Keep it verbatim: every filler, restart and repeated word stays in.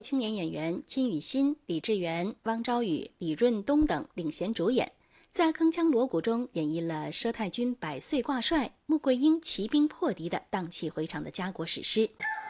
青年演员金宇彬、李志源、汪昭宇、李润东等领衔主演，在铿锵锣鼓中演绎了佘太君百岁挂帅、穆桂英骑兵破敌的荡气回肠的家国史诗。